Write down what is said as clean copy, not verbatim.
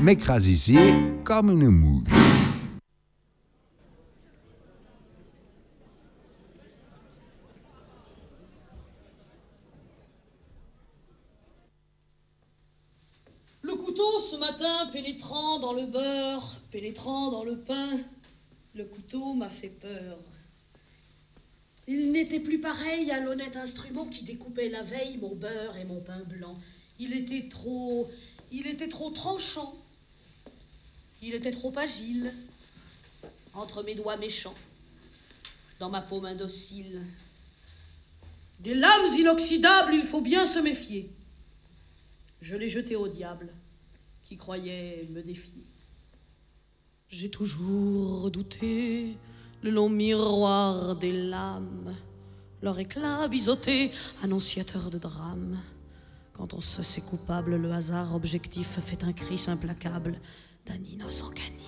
m'écrasissait comme une mouche. Le couteau, ce matin, pénétrant dans le beurre, pénétrant dans le pain, le couteau m'a fait peur. Il n'était plus pareil à l'honnête instrument qui découpait la veille mon beurre et mon pain blanc. Il était trop tranchant. Il était trop agile. Entre mes doigts méchants, dans ma paume indocile. Des lames inoxydables, il faut bien se méfier. Je l'ai jeté au diable, qui croyait me défier. J'ai toujours redouté le long miroir des lames, leur éclat biseauté, annonciateur de drame. Quand on se sait coupable, le hasard objectif fait un cri implacable d'un innocent gagnant.